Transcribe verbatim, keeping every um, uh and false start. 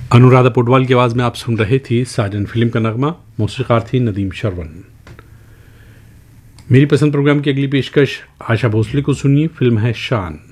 अनुराधा पोडवाल की आवाज़ में आप सुन रहे थी साजन फिल्म का नगमा। मौसीक़ार थी नदीम शरवन। मेरी पसंद प्रोग्राम की अगली पेशकश आशा भोसले को सुनिए। फिल्म है शान।